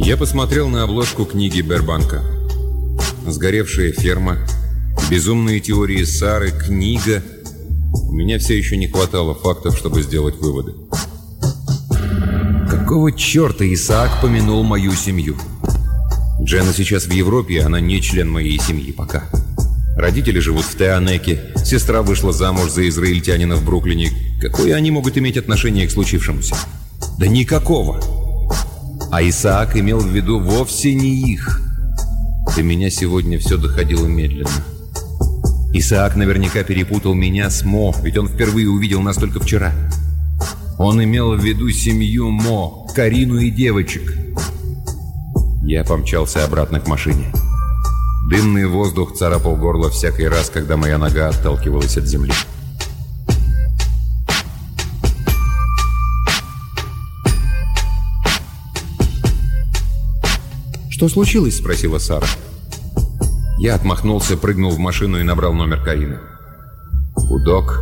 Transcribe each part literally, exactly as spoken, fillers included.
Я посмотрел на обложку книги Бербанка. Сгоревшая ферма, безумные теории Сары, книга. У меня все еще не хватало фактов, чтобы сделать выводы. Какого черта Исаак помянул мою семью? Дженна сейчас в Европе, она не член моей семьи пока. Родители живут в Теанеке, сестра вышла замуж за израильтянина в Бруклине. Какое они могут иметь отношение к случившемуся? Да никакого! А Исаак имел в виду вовсе не их. До меня сегодня все доходило медленно. Исаак наверняка перепутал меня с Мо, ведь он впервые увидел нас только вчера. Он имел в виду семью Мо, Карину и девочек. Я помчался обратно к машине. Дымный воздух царапал горло всякий раз, когда моя нога отталкивалась от земли. «Что случилось?» — спросила Сара. Я отмахнулся, прыгнул в машину и набрал номер Карины. Гудок,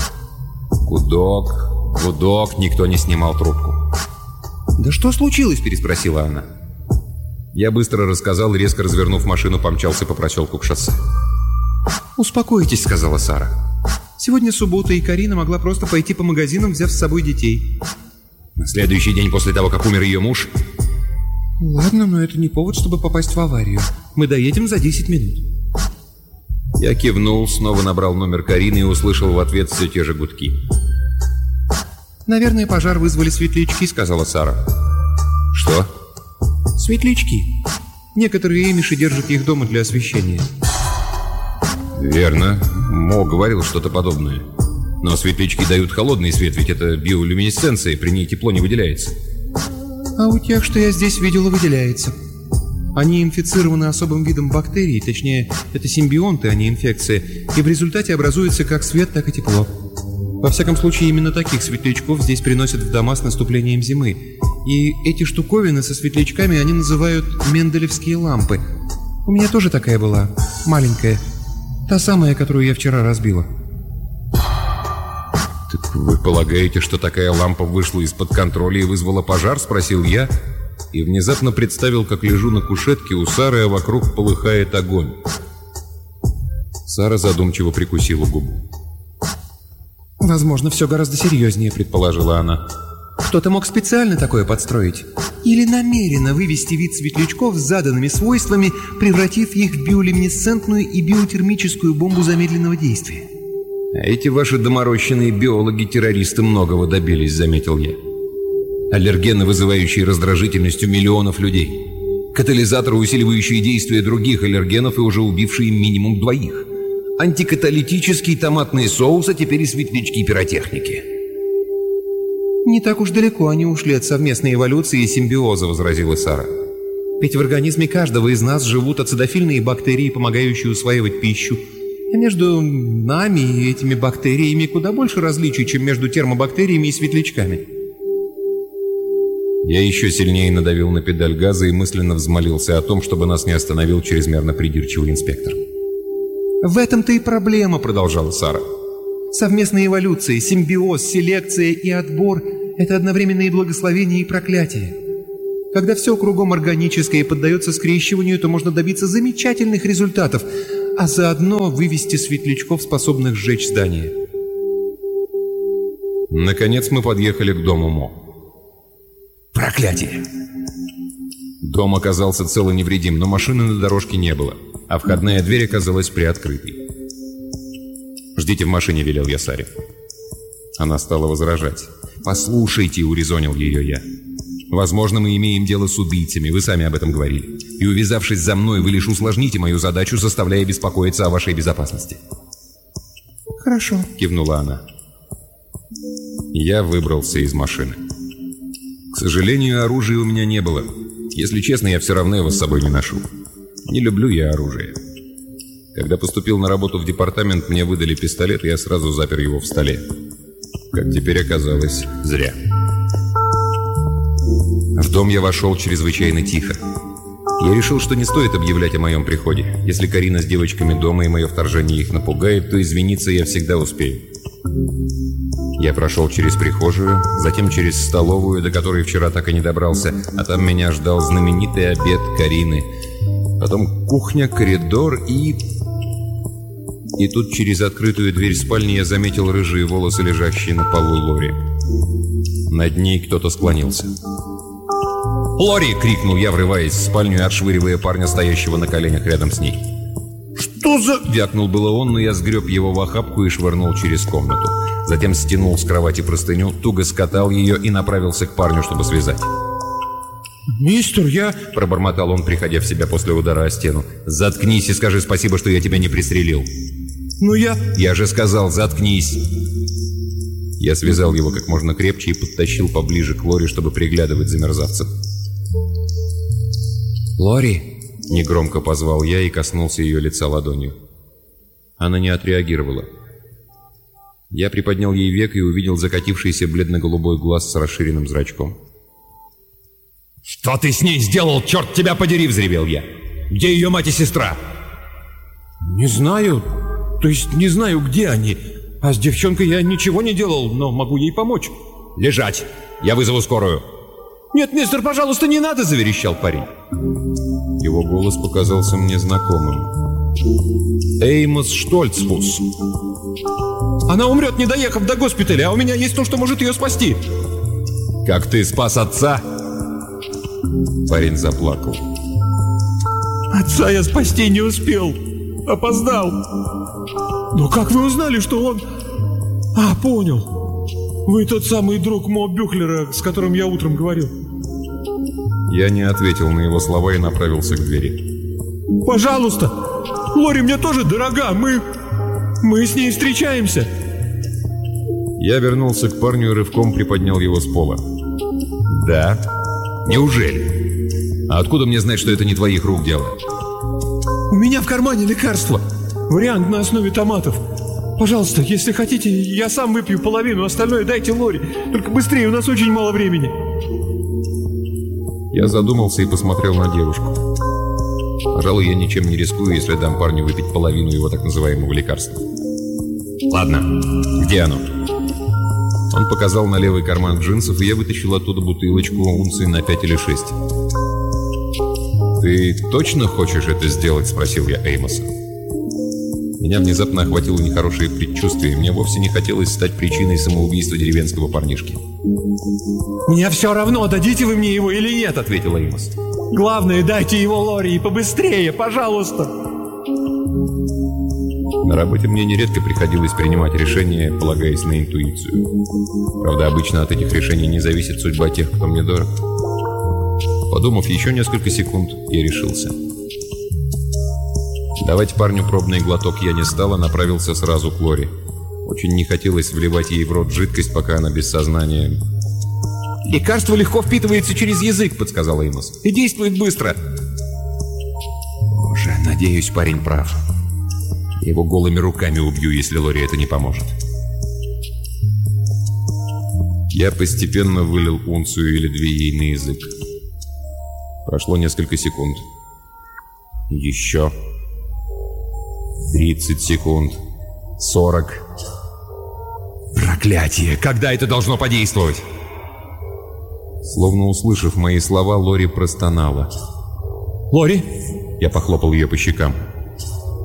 гудок, гудок, никто не снимал трубку. «Да что случилось?» — переспросила она. Я быстро рассказал, резко развернув машину, помчался по проселку к шоссе. «Успокойтесь», — сказала Сара. «Сегодня суббота, и Карина могла просто пойти по магазинам, взяв с собой детей». «На следующий день после того, как умер ее муж?» «Ладно, но это не повод, чтобы попасть в аварию. Мы доедем за десять минут». Я кивнул, снова набрал номер Карины и услышал в ответ все те же гудки. «Наверное, пожар вызвали светлячки», — сказала Сара. «Что?» «Светлячки. Некоторые эмиши держат их дома для освещения». «Верно. Мо говорил что-то подобное. Но светлячки дают холодный свет, ведь это биолюминесценция, при ней тепло не выделяется». «А у тех, что я здесь видела, выделяется. Они инфицированы особым видом бактерий, точнее, это симбионты, а не инфекция, и в результате образуется как свет, так и тепло. Во всяком случае, именно таких светлячков здесь приносят в дома с наступлением зимы. И эти штуковины со светлячками они называют менделевские лампы. У меня тоже такая была, маленькая. Та самая, которую я вчера разбила». «Так вы полагаете, что такая лампа вышла из-под контроля и вызвала пожар?» — спросил я, и внезапно представил, как лежу на кушетке у Сары, а вокруг полыхает огонь. Сара задумчиво прикусила губу. «Возможно, все гораздо серьезнее», — предположила она. «Кто-то мог специально такое подстроить. Или намеренно вывести вид светлячков с заданными свойствами, превратив их в биолюминесцентную и биотермическую бомбу замедленного действия». «А эти ваши доморощенные биологи-террористы многого добились», — заметил я. «Аллергены, вызывающие раздражительность у миллионов людей. Катализаторы, усиливающие действие других аллергенов и уже убившие минимум двоих. Антикаталитический томатный соус, а теперь и светлячки пиротехники». «Не так уж далеко они ушли от совместной эволюции и симбиоза», — возразила Сара. «Ведь в организме каждого из нас живут ацидофильные бактерии, помогающие усваивать пищу. А между нами и этими бактериями куда больше различий, чем между термобактериями и светлячками». Я еще сильнее надавил на педаль газа и мысленно взмолился о том, чтобы нас не остановил чрезмерно придирчивый инспектор. «В этом-то и проблема», — продолжала Сара. «Совместная эволюция, симбиоз, селекция и отбор — это одновременно и благословение, и проклятие. Когда все кругом органическое поддается скрещиванию, то можно добиться замечательных результатов, а заодно вывести светлячков, способных сжечь здание». Наконец мы подъехали к дому Мо. Проклятие! Дом оказался цел и невредим, но машины на дорожке не было, а входная дверь оказалась приоткрытой. «Ждите в машине», — велел я Саре. Она стала возражать. «Послушайте», — урезонил ее я. «Возможно, мы имеем дело с убийцами, вы сами об этом говорили. И увязавшись за мной, вы лишь усложните мою задачу, заставляя беспокоиться о вашей безопасности». «Хорошо», — кивнула она. Я выбрался из машины. К сожалению, оружия у меня не было. Если честно, я все равно его с собой не ношу. Не люблю я оружие. Когда поступил на работу в департамент, мне выдали пистолет, и я сразу запер его в столе. Как теперь оказалось, зря. В дом я вошел чрезвычайно тихо. Я решил, что не стоит объявлять о моем приходе. Если Карина с девочками дома и мое вторжение их напугает, то извиниться я всегда успею. Я прошел через прихожую, затем через столовую, до которой вчера так и не добрался, а там меня ждал знаменитый обед Карины. Потом кухня, коридор и... И тут через открытую дверь спальни я заметил рыжие волосы, лежащие на полу Лори. Над ней кто-то склонился. «Лори!» — крикнул я, врываясь в спальню и отшвыривая парня, стоящего на коленях рядом с ней. «Что за...» — вякнул было он, но я сгреб его в охапку и швырнул через комнату. Затем стянул с кровати простыню, туго скатал ее и направился к парню, чтобы связать. «Мистер, я...» — пробормотал он, приходя в себя после удара о стену. «Заткнись и скажи спасибо, что я тебя не пристрелил». «Ну я...» «Я же сказал, заткнись!» Я связал его как можно крепче и подтащил поближе к Лори, чтобы приглядывать за мерзавцем. «Лори!» — негромко позвал я и коснулся ее лица ладонью. Она не отреагировала. Я приподнял ей век и увидел закатившийся бледно-голубой глаз с расширенным зрачком. «Что ты с ней сделал, черт тебя подери!» — взревел я. «Где ее мать и сестра?» «Не знаю. То есть не знаю, где они. А с девчонкой я ничего не делал, но могу ей помочь». «Лежать! Я вызову скорую!» «Нет, мистер, пожалуйста, не надо!» — заверещал парень. Его голос показался мне знакомым. «Эймос Штольцфус». «Она умрет, не доехав до госпиталя, а у меня есть то, что может ее спасти». «Как ты спас отца?» Парень заплакал. «Отца я спасти не успел. Опоздал. Но как вы узнали, что он... А, понял. Вы тот самый друг Мо Бюхлера, с которым я утром говорил». Я не ответил на его слова и направился к двери. «Пожалуйста! Лори мне тоже дорога! Мы... мы с ней встречаемся!» Я вернулся к парню и рывком приподнял его с пола. «Да? Неужели? А откуда мне знать, что это не твоих рук дело?» «У меня в кармане лекарство. Вариант на основе томатов. Пожалуйста, если хотите, я сам выпью половину, остальное дайте Лори. Только быстрее, у нас очень мало времени». Я задумался и посмотрел на девушку. Пожалуй, я ничем не рискую, если дам парню выпить половину его так называемого лекарства. «Ладно, где оно?» Он показал на левый карман джинсов, и я вытащил оттуда бутылочку унции на пять или шесть. «Ты точно хочешь это сделать?» — спросил я Эймоса. Меня внезапно охватило нехорошее предчувствие, и мне вовсе не хотелось стать причиной самоубийства деревенского парнишки. «Мне все равно, дадите вы мне его или нет», — ответил Эймос. «Главное, дайте его Лори и побыстрее, пожалуйста». На работе мне нередко приходилось принимать решения, полагаясь на интуицию. Правда, обычно от этих решений не зависит судьба тех, кто мне дорог. Подумав еще несколько секунд, я решился. Давать парню пробный глоток я не стал, а направился сразу к Лори. Очень не хотелось вливать ей в рот жидкость, пока она без сознания. «Лекарство легко впитывается через язык», — подсказал Эймос, — «и действует быстро». Боже, надеюсь, парень прав. Я его голыми руками убью, если Лори это не поможет. Я постепенно вылил унцию или две ей на язык. Прошло несколько секунд. Еще. Тридцать секунд. Сорок. Проклятие! Когда это должно подействовать? Словно услышав мои слова, Лори простонала. «Лори!» — я похлопал ее по щекам.